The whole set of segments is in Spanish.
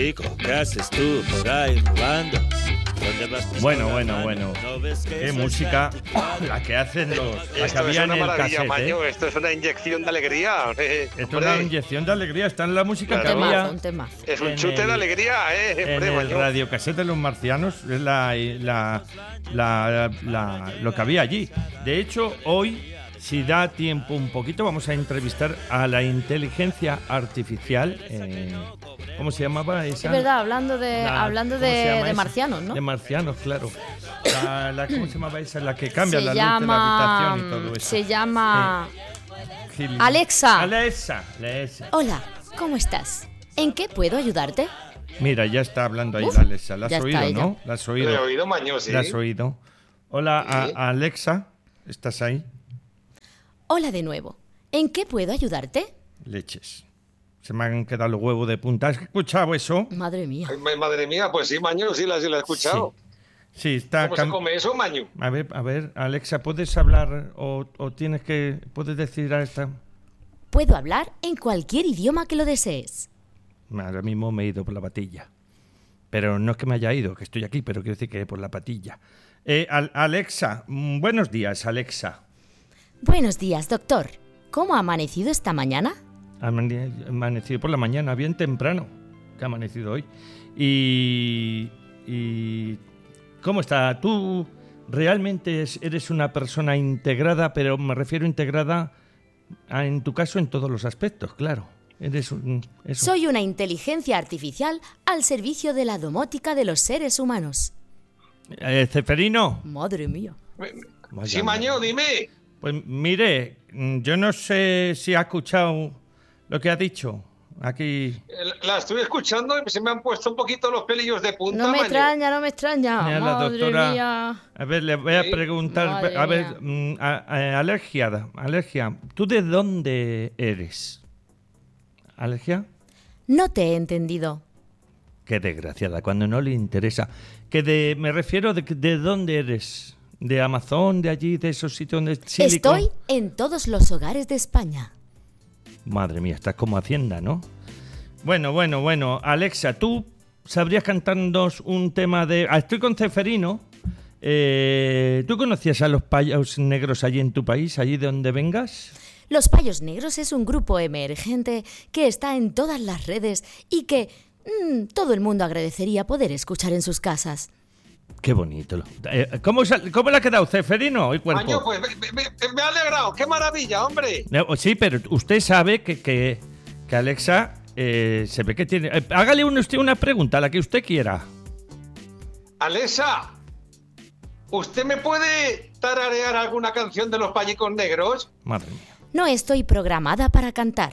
chico, ¿qué haces tú por ahí robando? ¿Dónde vas buscando Bueno. la mano? ¿No ves que Qué eso música está la que hacen la que Esto es había en una el maravilla, cassette, Maño. Esto es una inyección de alegría. Esto es Hombre, una inyección de alegría. Está en la música Claro. que había Un temazo. es un en chute el- de alegría, en hombre, el Maño. radiocassette de los marcianos. Es lo que había allí. De hecho, hoy, si da tiempo un poquito, vamos a entrevistar a la inteligencia artificial. ¿Cómo se llamaba esa? Es verdad, hablando de ¿Cómo se llama de esa? marcianos, ¿no? De marcianos, claro. ¿Cómo se llamaba esa? La que cambia Se la luz de la llama, habitación y todo eso. se llama Gil- Alexa. Alexa. Hola, ¿cómo estás? ¿En qué puedo ayudarte? Mira, ya está hablando ahí Uf, la Alexa. ¿La has ya está oído, ella. no? ¿La has Le oído? he oído, Maño, sí. ¿La has oído? Hola, Sí. Alexa. ¿Estás ahí? Hola de nuevo. ¿En qué puedo ayudarte? Leches. Se me han quedado los huevos de punta. ¿Has escuchado eso? Madre mía. Ay, madre mía, pues sí, Maño, sí la he escuchado. Sí, está... ¿Cómo se come eso, Maño? A ver, Alexa, ¿puedes hablar o puedes decir a esta... Puedo hablar en cualquier idioma que lo desees. Ahora mismo me he ido por la patilla. Pero no es que me haya ido, que estoy aquí, pero quiero decir que por la patilla. Alexa, buenos días, Alexa. Buenos días, doctor. ¿Cómo ha amanecido esta mañana? Ha amanecido por la mañana, bien temprano, que ha amanecido hoy. Y ¿cómo está? Tú realmente eres una persona integrada, pero me refiero integrada, en tu caso, en todos los aspectos, claro. Eso. Soy una inteligencia artificial al servicio de la domótica de los seres humanos. Ceferino. Madre mía. Sí, Maño, dime. Pues mire, yo no sé si ha escuchado lo que ha dicho aquí. La estoy escuchando y se me han puesto un poquito los pelillos de punta, No me Maño. extraña, no me extraña. Mira, la Madre doctora- mía. A ver, le voy a Sí. preguntar, Madre a ver, Alergia, ¿tú de dónde eres? ¿Alergia? No te he entendido. Qué desgraciada, cuando no le interesa. Me refiero de dónde eres. ¿De Amazon, de allí, de esos sitios donde Silicon? Estoy en todos los hogares de España. Madre mía, estás como Hacienda, ¿no? Bueno. Alexa, ¿tú sabrías cantarnos un tema de... Estoy con Ceferino. ¿Tú conocías a los payos negros allí en tu país, allí de donde vengas? Los Payos Negros es un grupo emergente que está en todas las redes y que todo el mundo agradecería poder escuchar en sus casas. Qué bonito. ¿Cómo le ha quedado, Ceferino? ¿Y cuerpo? Maño, pues me ha alegrado. ¡Qué maravilla, hombre! No, sí, pero usted sabe que Alexa se ve que tiene... hágale usted una pregunta, la que usted quiera. Alexa, ¿usted me puede tararear alguna canción de los payicos negros? Madre mía. No estoy programada para cantar,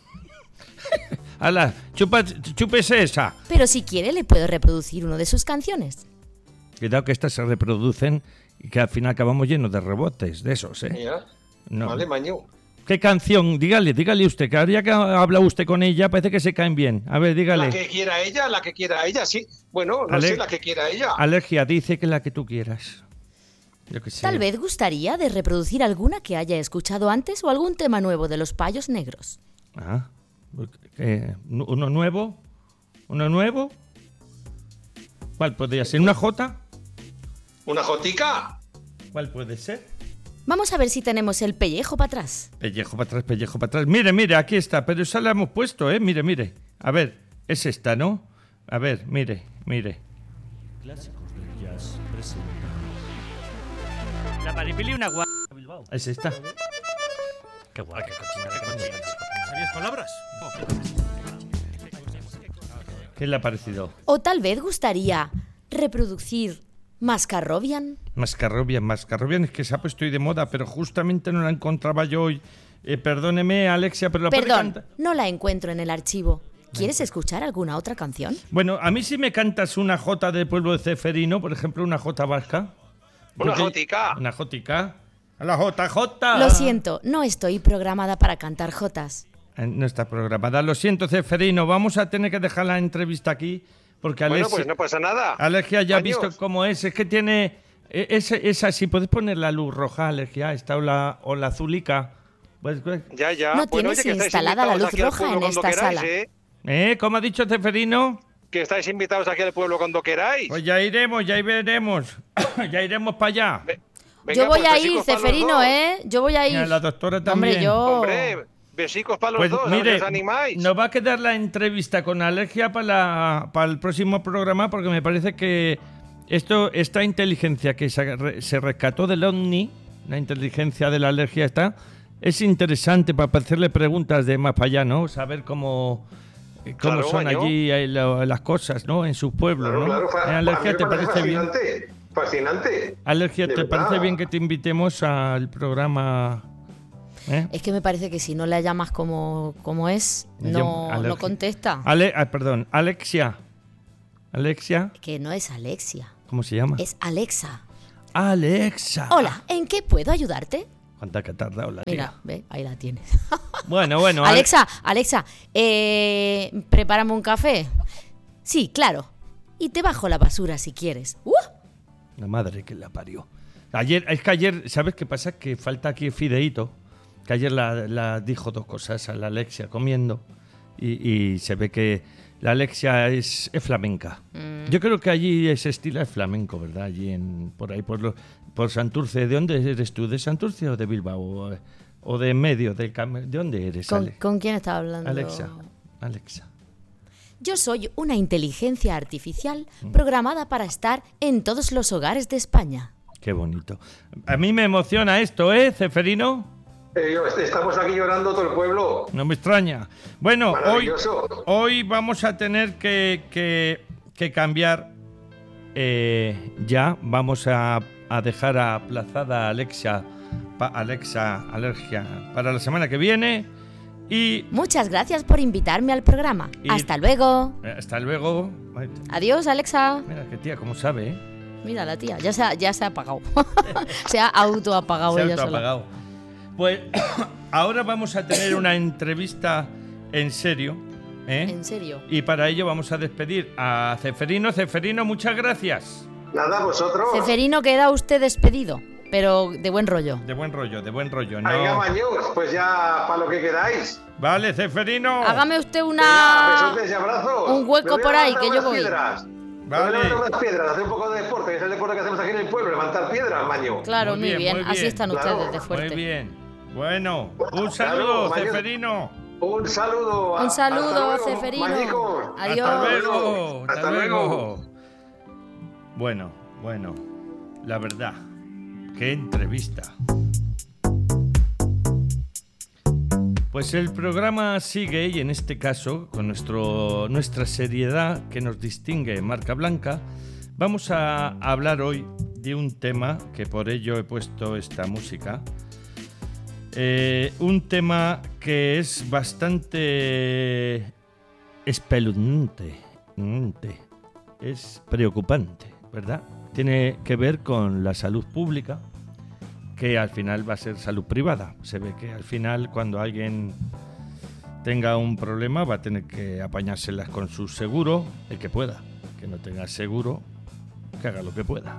Hala, chúpese esa. pero si quiere le puedo reproducir una de sus canciones. Cuidado que estas se reproducen y que al final acabamos llenos de rebotes, de esos, ¿eh? Mira. No. Vale, Maño. ¿Qué canción? Dígale usted, que ahora ya que habla usted con ella, parece que se caen bien. A ver, dígale. La que quiera ella, sí. Bueno, no sé, la que quiera ella. Alergia, dice que la que tú quieras. Yo qué sé. Tal vez gustaría de reproducir alguna que haya escuchado antes o algún tema nuevo de los Payos Negros. Ah, ¿uno nuevo? ¿Uno nuevo? ¿Cuál podría ser? ¿Una J? ¿Una jotica? ¿Cuál puede ser? Vamos a ver si tenemos el pellejo para atrás. Pellejo para atrás, pellejo para atrás. Mire, aquí está, pero esa la hemos puesto, ¿eh? Mire. A ver, es esta, ¿no? A ver, mire. Clásicos del jazz presenta La Maripili una guapa Bilbao. Es esta. Qué guay, qué cochina. ¿Sabías palabras? ¿Qué le ha parecido? O tal vez gustaría reproducir Mascarrobian. Mascarrobian es que se ha puesto hoy de moda, pero justamente no la encontraba yo hoy. Perdóneme, Alexia, pero la puede Perdón, cantar. no la encuentro en el archivo. ¿Quieres escuchar alguna otra canción? Bueno, a mí si me cantas una Jota del pueblo de Ceferino, por ejemplo, una Jota vasca. Una jotica. Una Jotica. A la JJ. Lo siento, no estoy programada para cantar jotas. No está programada. Lo siento, Ceferino. Vamos a tener que dejar la entrevista aquí porque Bueno, Alexia, pues no pasa nada. Alergia ya ha Maños. visto cómo es. Es que tiene... Esa, si puedes poner la luz roja, Alergia, esta o la azulica. Pues, Ya. No Bueno, tienes oye, que estáis instalada la invitados luz aquí al roja pueblo en cuando esta queráis, sala. ¿eh? ¿Cómo ha dicho Ceferino? que estáis invitados aquí al pueblo cuando queráis. Pues ya iremos, ya veremos. Ya iremos para allá. Venga, yo voy pues, a ir, besicos para los Ceferino, dos. Yo voy a ir. Y a la doctora también. Hombre, yo... Hombre, besicos para los Pues dos, a ver mire, si os animáis. nos va a quedar la entrevista con Alergia para el próximo programa, porque me parece que esta inteligencia que se rescató del OVNI, la inteligencia de la alergia es interesante para hacerle preguntas de más para allá, ¿no? Saber cómo Claro, son Maño. allí las cosas, ¿no? En sus pueblos, Claro, ¿no? claro, Alergia, ¿te parece bien? Fascinante. Alergia, De ¿te verdad. parece bien que te invitemos al programa? Es que me parece que si no la llamas como es, Me llamo no Alergia. contesta. Perdón, Alexia. Alexia, Que no es Alexia, ¿cómo se llama? es Alexa. Alexa. Hola, ¿en qué puedo ayudarte? ¿Cuánta que ha tardado la tía? Mira, ve, ahí la tienes. Bueno. Alexa, prepárame un café. Sí, claro. Y te bajo la basura si quieres. La madre que la parió. Ayer, ¿sabes qué pasa? Que falta aquí Fideíto, que ayer la dijo dos cosas a la Alexia comiendo y se ve que la Alexia es flamenca. Yo creo que allí ese estilo es flamenco, ¿verdad? Allí por ahí, por Santurce. ¿De dónde eres tú? ¿De Santurce o de Bilbao? ¿O de en medio? ¿De dónde eres, ¿Con quién estaba hablando? Alexa. Yo soy una inteligencia artificial programada para estar en todos los hogares de España. Qué bonito. A mí me emociona esto, ¿eh, Ceferino? Estamos aquí llorando todo el pueblo. No me extraña. Bueno, Maravilloso. hoy vamos a tener que cambiar. Ya vamos a dejar aplazada a Alexa Alergia para la semana que viene. Y Muchas gracias por invitarme al programa. Y- Hasta luego. hasta luego. Ay, Adiós, Alexa. mira qué tía, cómo sabe, ¿eh? Mira, la tía, ya se ha apagado. Se ha autoapagado Se ha ella sola. autoapagado. Pues ahora vamos a tener una entrevista en serio, ¿eh? En serio. Y para ello vamos a despedir a Ceferino. Ceferino, muchas gracias. Nada, vosotros. Ceferino, queda usted despedido, pero de buen rollo. De buen rollo, Venga, ¿no? Maños, pues ya para lo que queráis. Vale, Ceferino. Hágame usted Venga, besotes y abrazos. un hueco Me voy a por ahí, levantar que yo unas voy. piedras. Vale. Me voy a levantar unas piedras, hacer un poco de deporte, que es el deporte que hacemos aquí en el pueblo, levantar piedras, Maño. Claro, muy bien. muy Así bien. están Claro, ustedes de fuerte. Muy bien. Bueno, un Claro, saludo, Maño. Ceferino. Un saludo. Un saludo, Hasta luego, Ceferino. Mañicos. Adiós. Hasta luego. Hasta luego. Bueno, la verdad, qué entrevista. Pues el programa sigue y en este caso, con nuestra seriedad que nos distingue marca blanca, vamos a hablar hoy de un tema que por ello he puesto esta música. Un tema que es bastante espeluznante, es preocupante, ¿verdad? Tiene que ver con la salud pública, que al final va a ser salud privada. Se ve que al final cuando alguien tenga un problema va a tener que apañárselas con su seguro, el que pueda. Que no tenga seguro, que haga lo que pueda.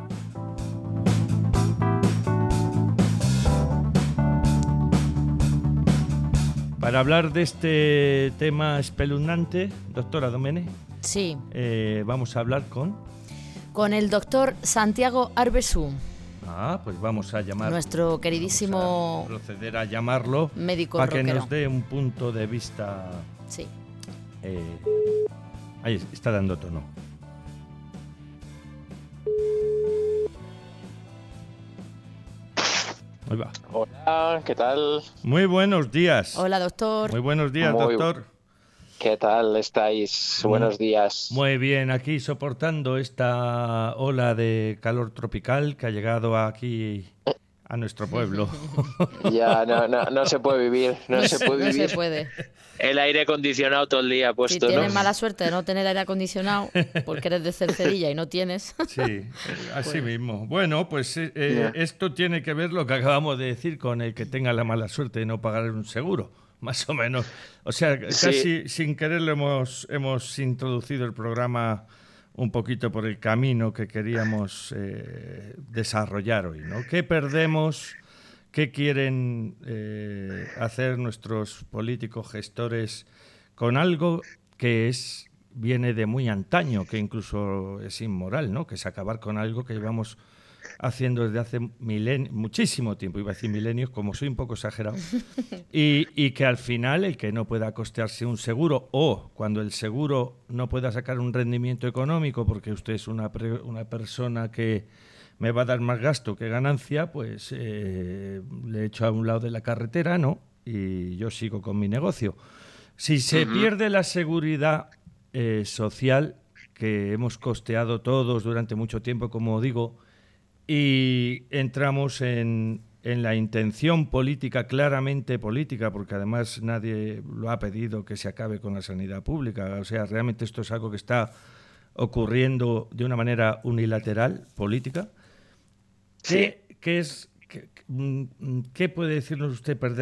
Para hablar de este tema espeluznante, doctora Domene, Sí, vamos a hablar con... con el doctor Santiago Arbesú, Pues vamos a llamar... nuestro queridísimo Vamos a proceder a llamarlo médico para que rockero. nos dé un punto de vista... Sí. Ahí está dando tono. Ahí va. Hola, ¿qué tal? Muy buenos días. Hola, doctor. Muy buenos días, Muy- doctor. ¿Qué tal estáis? Buenos días. Muy bien, aquí soportando esta ola de calor tropical que ha llegado aquí a nuestro pueblo. Ya, no se puede vivir, no se puede No vivir. se puede. El aire acondicionado todo el día Si puesto, ¿no? tienes mala suerte de no tener aire acondicionado, porque eres de Cercedilla y no tienes. Sí, así mismo. Bueno, pues esto tiene que ver lo que acabamos de decir con el que tenga la mala suerte de no pagar un seguro, más o menos. O sea, casi sin quererlo hemos introducido el programa un poquito por el camino que queríamos desarrollar hoy, ¿no? ¿Qué perdemos? ¿Qué quieren hacer nuestros políticos gestores con algo que es viene de muy antaño, que incluso es inmoral, ¿no? Que es acabar con algo que llevamos haciendo desde hace muchísimo tiempo, iba a decir milenios, como soy un poco exagerado, y que al final el que no pueda costearse un seguro, o cuando el seguro no pueda sacar un rendimiento económico porque usted es una persona que me va a dar más gasto que ganancia, pues le echo a un lado de la carretera, ¿no? Y yo sigo con mi negocio. Si se pierde la seguridad social que hemos costeado todos durante mucho tiempo, como digo, y entramos en la intención política, claramente política, porque además nadie lo ha pedido que se acabe con la sanidad pública. O sea, realmente esto es algo que está ocurriendo de una manera unilateral, política. Sí. ¿Qué puede decirnos usted?